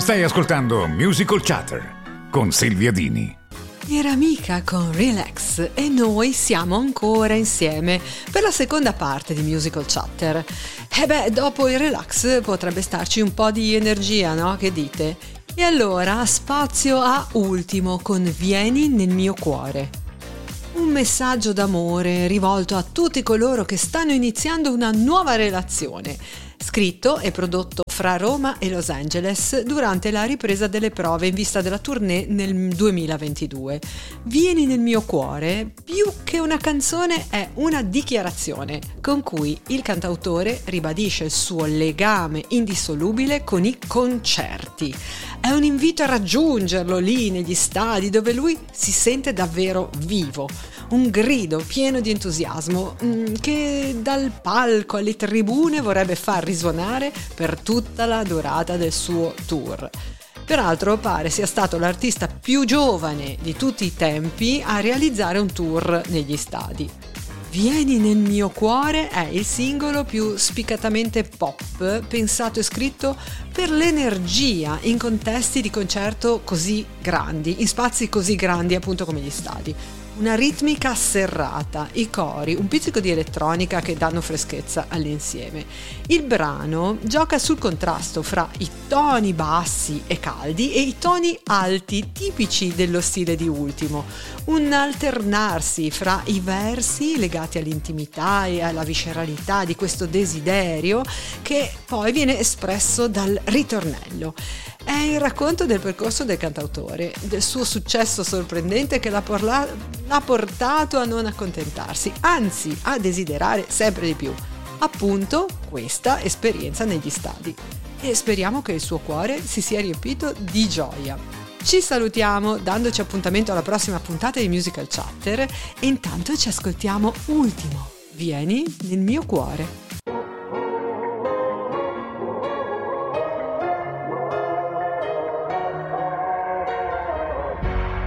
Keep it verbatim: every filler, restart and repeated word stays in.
Stai ascoltando Musical Chatter con Silvia Dini. Era amica con Relax e noi siamo ancora insieme per la seconda parte di Musical Chatter. E beh, dopo il relax potrebbe starci un po' di energia, no? Che dite? E allora spazio a Ultimo con Vieni nel mio cuore. Un messaggio d'amore rivolto a tutti coloro che stanno iniziando una nuova relazione. Scritto e prodotto fra Roma e Los Angeles durante la ripresa delle prove in vista della tournée nel duemilaventidue. Vieni nel mio cuore, più che una canzone, è una dichiarazione con cui il cantautore ribadisce il suo legame indissolubile con i concerti. È un invito a raggiungerlo lì negli stadi dove lui si sente davvero vivo. Un grido pieno di entusiasmo mh, che dal palco alle tribune vorrebbe far risuonare per tutta la durata del suo tour. Peraltro pare sia stato l'artista più giovane di tutti i tempi a realizzare un tour negli stadi. Vieni nel mio cuore è il singolo più spiccatamente pop pensato e scritto per l'energia in contesti di concerto così grandi, in spazi così grandi appunto come gli stadi. Una ritmica serrata, i cori, un pizzico di elettronica che danno freschezza all'insieme. Il brano gioca sul contrasto fra i toni bassi e caldi e i toni alti tipici dello stile di Ultimo. Un alternarsi fra i versi legati all'intimità e alla visceralità di questo desiderio che poi viene espresso dal ritornello. È il racconto del percorso del cantautore, del suo successo sorprendente che l'ha, porla- l'ha portato a non accontentarsi, anzi a desiderare sempre di più, appunto questa esperienza negli stadi. E speriamo che il suo cuore si sia riempito di gioia. Ci salutiamo dandoci appuntamento alla prossima puntata di Musical Chatter e intanto ci ascoltiamo Ultimo. Vieni nel mio cuore.